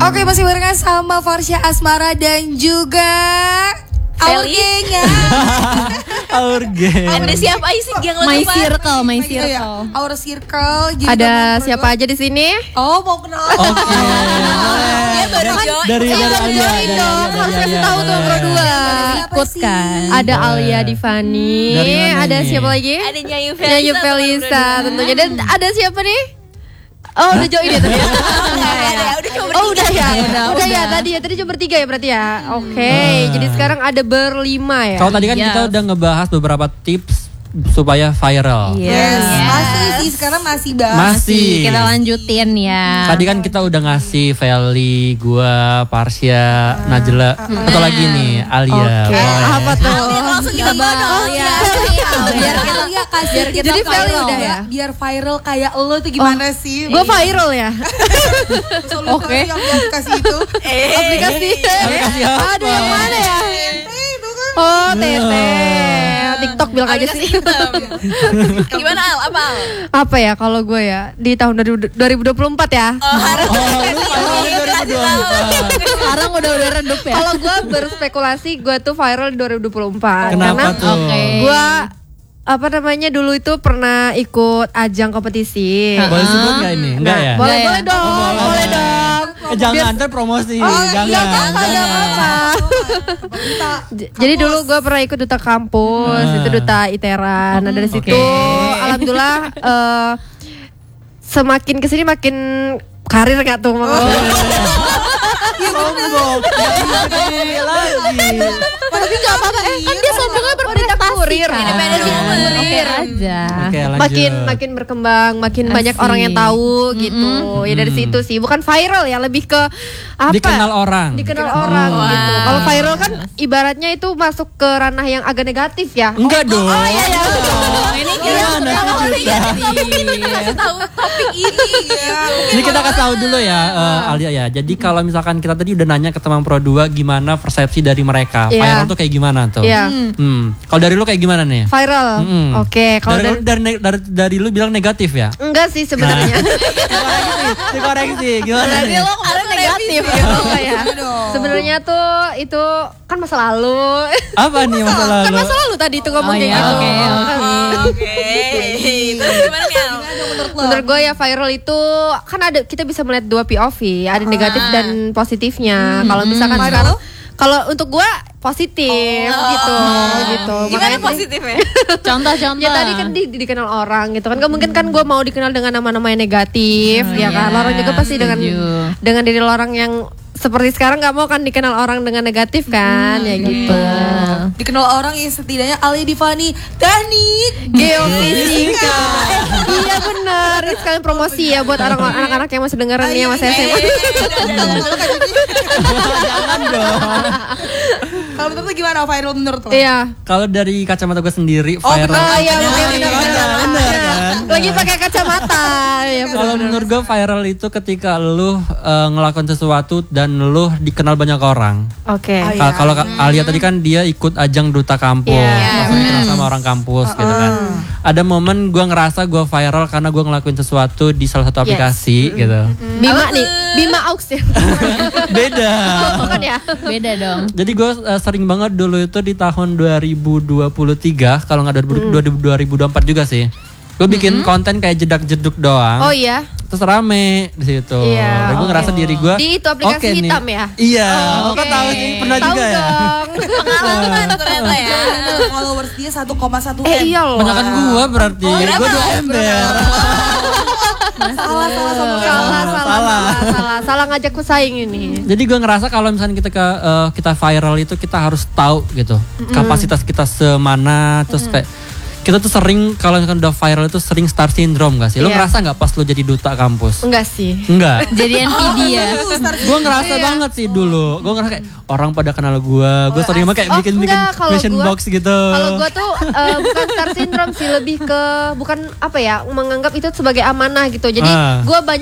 Oke, masih barengan sama Farsha Asmara dan juga Our Gang ya. Our Gang. Ada siapa aja sih geng lo? My Circle, My Iya, Circle. Our Circle. Jadi Ada teman-teman siapa berdua. aja di sini? Oh, mau kenal. Oke. Dia baru join. Dari Alia. Harus kasih tahu tuh berdua. Siapa Ikut sih? kan. Ada Alia Divani. Dari mana Ada nih? siapa lagi? Ada Nyayu Nyayu Felisa tentunya. Dan ada siapa nih? Oh, udah join ya tadi. Udah coba Oh, udah ya. Udah. Ya tadi cuma bertiga ya berarti ya. Oke, jadi sekarang ada berlima ya. Kalau tadi kan kita udah ngebahas beberapa tips supaya viral. Yes, masih sih sekarang masih bahas. Masih. Kita lanjutin ya. Tadi kan kita udah ngasih Feli, gua, Farsha, Najla, atau lagi nih Alia. Oke, Boleh. apa tuh? langsung kita dong. ya. Biar kita kasih Biar kita jadi viral Feli udah ya. ya. Biar viral kayak lo tuh gimana sih? Gue viral ya. Oke. Yang aplikasi itu. Aplikasi. Aplikasi apa? Aduh, yang mana ya? Itu kan. Oh, Tete. TikTok bilang aja sih. Gimana Al? Apa Al? Apa ya kalau gue ya di tahun 2024 ya. Harus Sekarang udah redup ya. Kalau gue berspekulasi gue tuh viral di 2024. Kenapa Karena tuh? gue apa namanya dulu itu pernah ikut ajang kompetisi. Boleh sebut nggak ini? Enggak ya? Boleh dong, boleh dong. Jangan ntar promosi, Iya, jangan. apa. Jadi dulu gue pernah ikut duta kampus, itu duta iteran. Nah dari situ, alhamdulillah semakin kesini makin karir gak tuh? Sombong. Lagi. Tapi gak apa-apa, kan dia sombongnya berprestasi kan. Independen woman. Oke aja. Oke, lanjut. Makin berkembang, makin banyak orang yang tahu gitu. Ya dari situ sih, bukan viral ya, lebih ke apa? Dikenal orang. Dikenal orang gitu. Kalau viral kan ibaratnya itu masuk ke ranah yang agak negatif ya. Enggak dong. Oh iya ya. Ini Gimana kasih tahu topik ini ya. Ini kita kasih tahu dulu ya Alia ya. Jadi kalau misalkan kita tadi udah nanya ke teman Pro 2 gimana persepsi dari mereka, Iya. viral tuh kayak gimana tuh? Iya. Kalau dari lu kayak gimana nih? Viral. Oke, kalau dari lu bilang negatif ya? enggak sih sebenarnya. Dikoreksi, gimana nih? Lo kemarin negatif ya. Sebenarnya tuh itu kan masa lalu. Apa nih masa lalu? Kan masa lalu tadi itu ngomong kayak gitu. Oke. Terus gimana nih Al? Menurut gue ya viral itu kan ada, kita bisa melihat dua POV, ada negatif dan positifnya. Kalau misalkan sekarang kalau untuk gue positif gitu. Gimana Makanya sih- positifnya? Contoh-contoh. Ya tadi kan dikenal orang gitu kan. Gak mungkin kan gue mau dikenal dengan nama-nama yang negatif ya kan. Orang juga pasti dengan diri orang yang seperti sekarang gak mau kan dikenal orang dengan negatif kan ya gitu. Dikenal orang yang setidaknya Alia Divani teknik Geofisika. Iya benar. Ini sekalian promosi ya buat anak-anak yang masih dengerin nih yang masih SMA. Jangan dong. Kalau menurut lu gimana viral menurut lo? Iya. Kalau dari kacamata gue sendiri viral. Oh iya Bener kan? Lagi pakai kacamata. Ya, Kalau menurut gue viral itu ketika lu ngelakuin sesuatu dan lu dikenal banyak orang. Oke. Kalau Alia tadi kan dia ikut ajang duta kampus, langsung dikenal sama orang kampus gitu kan. Ada momen gue ngerasa gue viral karena gue ngelakuin sesuatu di salah satu aplikasi gitu. Bima nih, Bima Aux ya. Beda. Bukan ya? Beda dong. Jadi gue sering banget dulu itu di tahun 2023, kalau nggak 2024 juga sih. Gue bikin konten kayak jedak-jeduk doang. Oh iya. Terus rame di situ. Iya, Dan gue ngerasa diri gue Di itu aplikasi oke nih. hitam ya? Iya. Oh, Kok oke. tahu sih? Pernah Tahu juga ya? dong. Pengalaman ternyata ya. Followers dia 1,1 M. Iya loh. Banyakan gue berarti. Gue 2 ember. Salah ngajak pesaing ini. Jadi gue ngerasa kalau misalnya kita viral itu kita harus tahu gitu kapasitas kita semana, terus kayak kita tuh sering kalau misalkan udah viral itu sering star syndrome gak sih? Lo Iya. ngerasa nggak pas lo jadi duta kampus? Enggak sih. Enggak. Jadi NPD ya. Gue ngerasa banget sih dulu. Gue ngerasa kayak orang pada kenal gue. Gue sering banget kayak bikin enggak, kalau question gua- box gitu. Kalau gue tuh bukan star syndrome sih, lebih ke bukan apa ya, menganggap itu sebagai amanah gitu. Jadi gue banyak